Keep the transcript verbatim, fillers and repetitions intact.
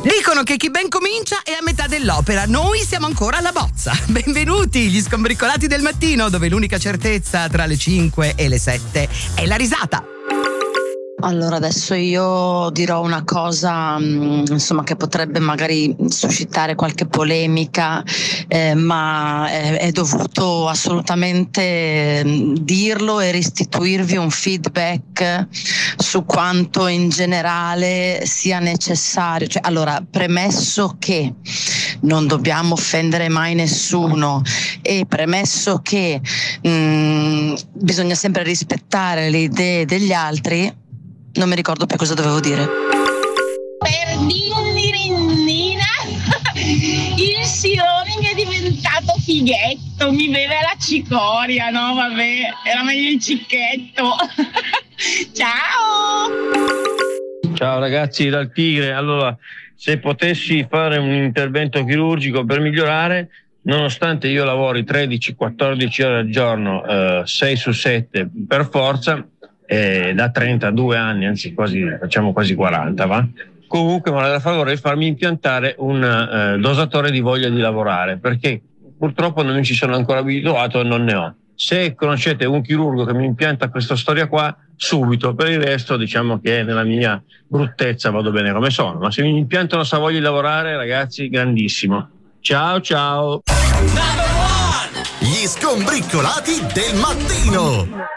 Dicono che chi ben comincia è a metà dell'opera, noi siamo ancora alla bozza. Benvenuti, gli skombricolati del mattino, dove l'unica certezza tra le cinque e le sette è la risata. Allora, adesso io dirò una cosa mh, insomma che potrebbe magari suscitare qualche polemica, eh, ma è, è dovuto assolutamente dirlo e restituirvi un feedback su quanto in generale sia necessario. Cioè, allora, premesso che non dobbiamo offendere mai nessuno e premesso che mh, bisogna sempre rispettare le idee degli altri, non mi ricordo più cosa dovevo dire. Per dindirindina, il Sironi mi è diventato fighetto, mi beve la cicoria, no vabbè, era meglio il cicchetto. Ciao! Ciao ragazzi dal Tigre, allora se potessi fare un intervento chirurgico per migliorare, nonostante io lavori tredici quattordici ore al giorno, eh, sei su sette per forza, Eh, da trentadue anni, anzi quasi facciamo quasi quaranta, va? Comunque mi da favore di farmi impiantare un eh, dosatore di voglia di lavorare, perché purtroppo non mi ci sono ancora abituato e non ne ho. Se conoscete un chirurgo che mi impianta questa storia qua, subito. Per il resto diciamo che nella mia bruttezza vado bene come sono, ma se mi impiantano sta voglia di lavorare, ragazzi, grandissimo. Ciao ciao. Gli skombricolati del mattino.